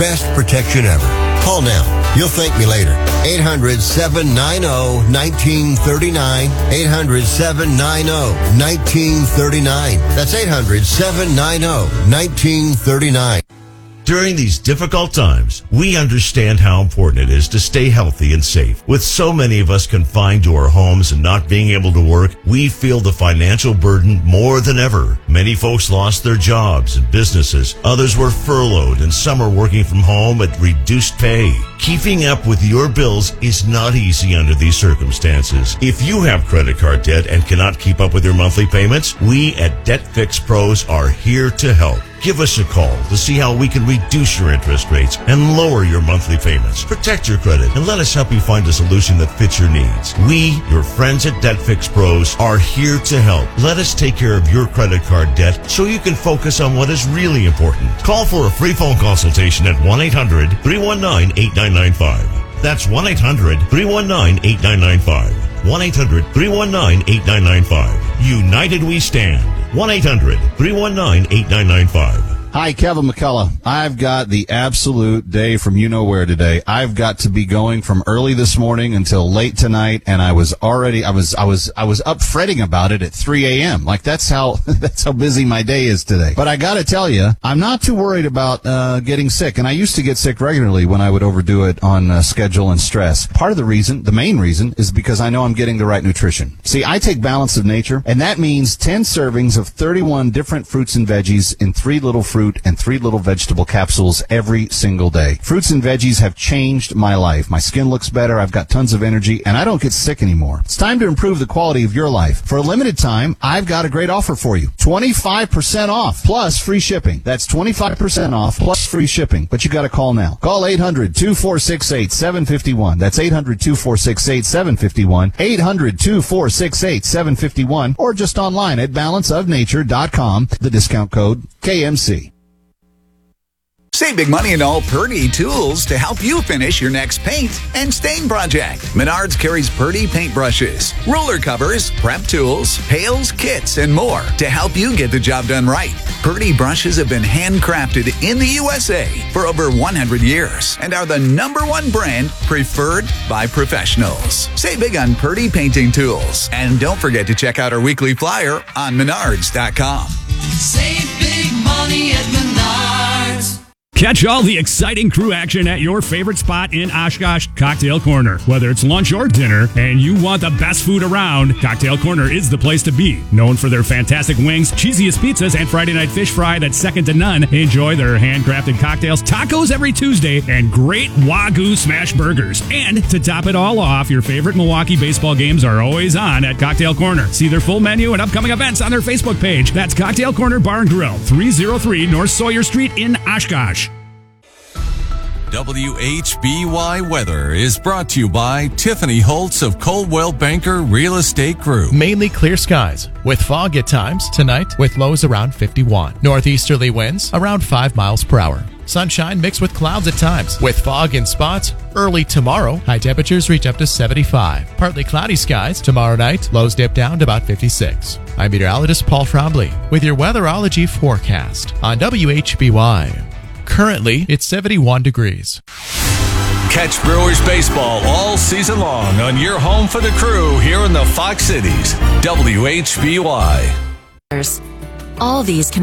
best protection ever. Call now. You'll thank me later. 800-790-1939. 800-790-1939. That's 800-790-1939. During these difficult times, we understand how important it is to stay healthy and safe. With so many of us confined to our homes and not being able to work, we feel the financial burden more than ever. Many folks lost their jobs and businesses. Others were furloughed, and some are working from home at reduced pay. Keeping up with your bills is not easy under these circumstances. If you have credit card debt and cannot keep up with your monthly payments, we at Debt Fix Pros are here to help. Give us a call to see how we can reduce your interest rates and lower your monthly payments. Protect your credit and let us help you find a solution that fits your needs. We, your friends at Debt Fix Pros, are here to help. Let us take care of your credit card debt so you can focus on what is really important. Call for a free phone consultation at 1-800-319-8995. That's 1-800-319-8995. 1-800-319-8995. United we stand. 1-800-319-8995. Hi, Kevin McCullough. I've got the absolute day from you-know-where today. I've got to be going from early this morning until late tonight, and I was up fretting about it at 3 a.m. Like, that's how busy my day is today. But I gotta tell you, I'm not too worried about getting sick, and I used to get sick regularly when I would overdo it on schedule and stress. Part of the main reason, is because I know I'm getting the right nutrition. See, I take Balance of Nature, and that means 10 servings of 31 different fruits and veggies in 3 little fruit and 3 little vegetable capsules every single day. Fruits and veggies have changed my life. My skin looks better, I've got tons of energy, and I don't get sick anymore. It's time to improve the quality of your life. For a limited time, I've got a great offer for you. 25% off plus free shipping. That's 25% off plus free shipping. But you got to call now. Call 800-2468-751. That's 800-2468-751. 800-2468-751. Or just online at balanceofnature.com. The discount code KMC. Save big money in all Purdy tools to help you finish your next paint and stain project. Menards carries Purdy paintbrushes, ruler covers, prep tools, pails, kits, and more to help you get the job done right. Purdy brushes have been handcrafted in the USA for over 100 years and are the #1 brand preferred by professionals. Save big on Purdy painting tools. And don't forget to check out our weekly flyer on Menards.com. Save big money at Menards. Catch all the exciting crew action at your favorite spot in Oshkosh, Cocktail Corner. Whether it's lunch or dinner and you want the best food around, Cocktail Corner is the place to be. Known for their fantastic wings, cheesiest pizzas, and Friday night fish fry that's second to none, enjoy their handcrafted cocktails, tacos every Tuesday, and great Wagyu smash burgers. And to top it all off, your favorite Milwaukee baseball games are always on at Cocktail Corner. See their full menu and upcoming events on their Facebook page. That's Cocktail Corner Bar and Grill, 303 North Sawyer Street in Oshkosh. WHBY Weather is brought to you by Tiffany Holtz of Coldwell Banker Real Estate Group. Mainly clear skies, with fog at times tonight, with lows around 51. Northeasterly winds around 5 miles per hour. Sunshine mixed with clouds at times, with fog in spots. Early tomorrow, high temperatures reach up to 75. Partly cloudy skies tomorrow night, lows dip down to about 56. I'm meteorologist Paul Trombley with your weatherology forecast on WHBY. Currently, it's 71 degrees. Catch Brewers baseball all season long on your home for the crew here in the Fox Cities. WHBY. All these can